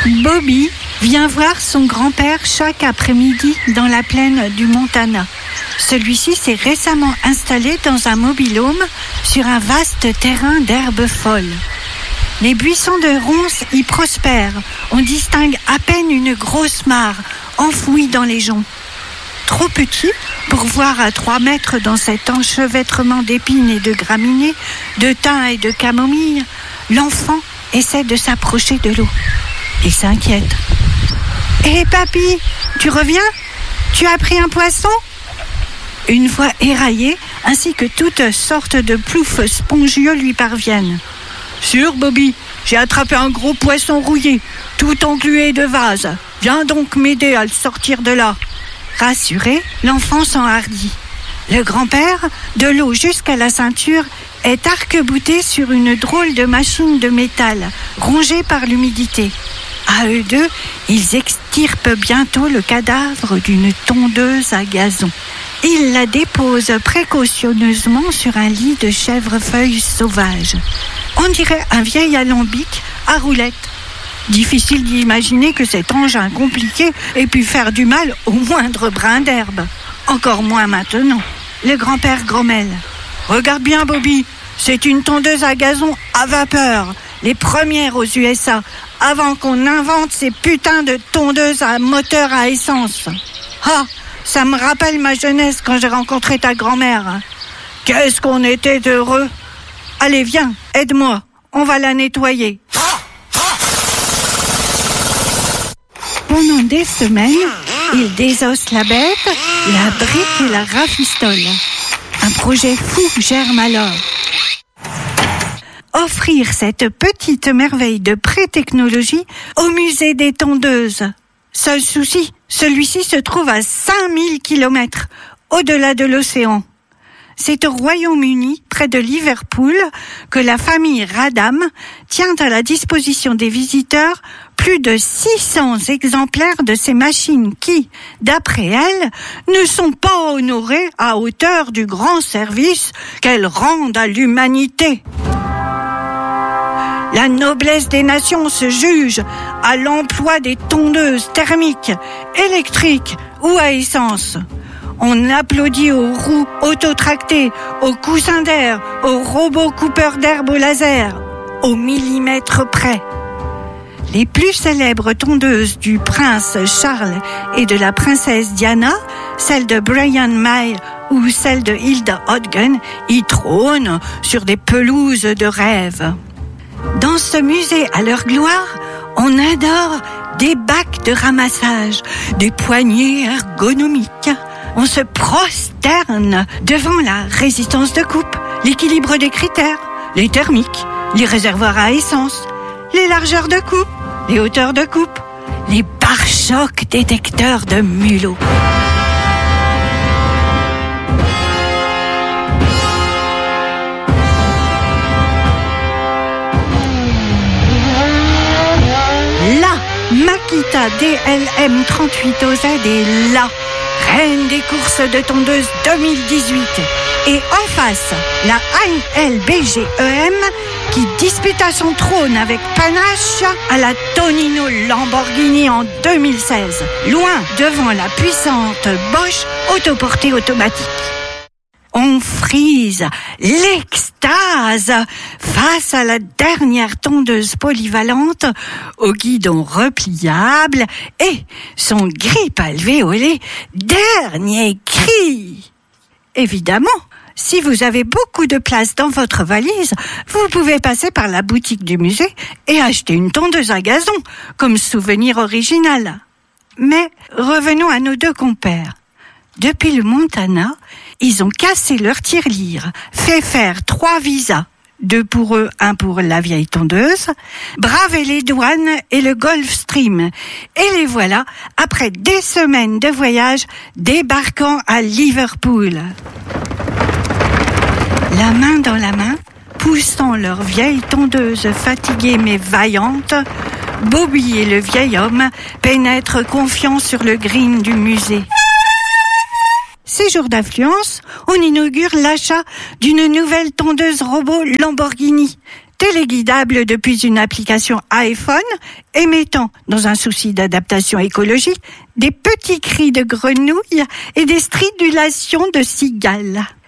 Bobby vient voir son grand-père chaque après-midi dans la plaine du Montana. Celui-ci s'est récemment installé dans un mobil-home sur un vaste terrain d'herbes folles. Les buissons de ronces y prospèrent. On distingue à peine une grosse mare enfouie dans les joncs. Trop petit pour voir à 3 mètres dans cet enchevêtrement d'épines et de graminées, de thym et de camomille, l'enfant essaie de s'approcher de l'eau. Il s'inquiète. « Hé papy, tu reviens ? Tu as pris un poisson ?» Une voix éraillée, ainsi que toutes sortes de ploufs spongieux lui parviennent. « Sûr, Bobby, j'ai attrapé un gros poisson rouillé, tout englué de vase. Viens donc m'aider à le sortir de là. » Rassuré, l'enfant s'enhardit. Le grand-père, de l'eau jusqu'à la ceinture, est arc-bouté sur une drôle de machine de métal, rongée par l'humidité. À eux deux, ils extirpent bientôt le cadavre d'une tondeuse à gazon. Ils la déposent précautionneusement sur un lit de chèvrefeuilles sauvages. On dirait un vieil alambic à roulettes. Difficile d'imaginer que cet engin compliqué ait pu faire du mal au moindre brin d'herbe. Encore moins maintenant. Le grand-père grommelle. « Regarde bien, Bobby, c'est une tondeuse à gazon à vapeur, les premières aux USA, avant qu'on invente ces putains de tondeuses à moteur à essence. Ah, ça me rappelle ma jeunesse quand j'ai rencontré ta grand-mère. Qu'est-ce qu'on était heureux. Allez, viens, aide-moi, on va la nettoyer. » Pendant des semaines, il désosse la bête, la brique et la rafistole. Un projet fou germe alors. Offrir cette petite merveille de pré-technologie au musée des tondeuses. Seul souci, celui-ci se trouve à 5000 km, au-delà de l'océan. C'est au Royaume-Uni, près de Liverpool, que la famille Radham tient à la disposition des visiteurs plus de 600 exemplaires de ces machines qui, d'après elle, ne sont pas honorées à hauteur du grand service qu'elles rendent à l'humanité. La noblesse des nations se juge à l'emploi des tondeuses thermiques, électriques ou à essence. On applaudit aux roues autotractées, aux coussins d'air, aux robots coupeurs d'herbe au laser, au millimètre près. Les plus célèbres tondeuses du prince Charles et de la princesse Diana, celle de Brian May ou celle de Hilda Hodgen, y trônent sur des pelouses de rêve. Dans ce musée à leur gloire, on adore des bacs de ramassage, des poignées ergonomiques. On se prosterne devant la résistance de coupe, l'équilibre des critères, les thermiques, les réservoirs à essence, les largeurs de coupe, les hauteurs de coupe, les pare-chocs détecteurs de mulot. La Makita DLM 38OZ est là, reine des courses de tondeuses 2018. Et en face, la ALBGEM qui disputa son trône avec panache à la Tonino Lamborghini en 2016, loin devant la puissante Bosch autoportée automatique. On frise l'extase face à la dernière tondeuse polyvalente au guidon repliable et son grip alvéolé dernier cri. Évidemment, si vous avez beaucoup de place dans votre valise, vous pouvez passer par la boutique du musée et acheter une tondeuse à gazon comme souvenir original. Mais revenons à nos deux compères. Depuis le Montana, ils ont cassé leur tirelire, fait faire 3 visas, 2 pour eux, 1 pour la vieille tondeuse, bravé les douanes et le Gulf Stream. Et les voilà, après des semaines de voyage, débarquant à Liverpool. La main dans la main, poussant leur vieille tondeuse fatiguée mais vaillante, Bobby et le vieil homme pénètrent confiants sur le green du musée. Ces jours d'affluence, on inaugure l'achat d'une nouvelle tondeuse robot Lamborghini, téléguidable depuis une application iPhone, émettant, dans un souci d'adaptation écologique, des petits cris de grenouilles et des stridulations de cigales.